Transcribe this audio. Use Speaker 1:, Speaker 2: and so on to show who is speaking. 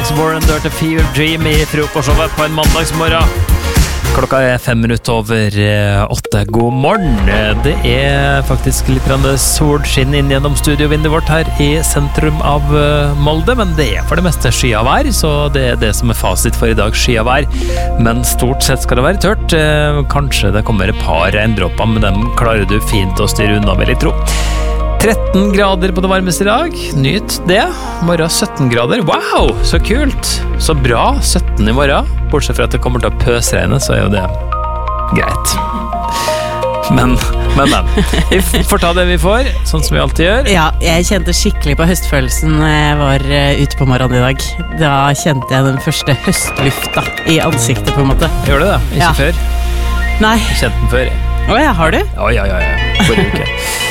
Speaker 1: War and Dirty Fever Dream I frokostshowet på en mandagsmorgen. Klokka 5 minutter over 8. God morgen. Det faktisk litt solskinn inn gjennom studiovinduet vårt her I sentrum av Molde, men det for det meste skyavær, så det det som fasit for I dag, skyavær. Men stort sett skal det være tørt. Kanskje det kommer et par regndråper, men dem klarer du fint å styre unna, vil jeg tro. 13 grader på det varmeste I dag. Nyt det. Morgen 17 grader. Wow, så kult. Så bra. 17 I morgen. Bortsett fra at det kommer til å pøsregne, så jo det greit. Men. Vi får ta det vi får, sånn som vi alltid gjør.
Speaker 2: Ja, jeg kjente skikkelig på høstfølelsen når jeg var ute på morgenen I dag. Da kjente jeg den første høstlufta I ansiktet på en måte.
Speaker 1: Gjør du det? Ikke
Speaker 2: Ja.
Speaker 1: før?
Speaker 2: Nei.
Speaker 1: Jeg kjente den før.
Speaker 2: Åja, har du?
Speaker 1: Ja. Forrige uke.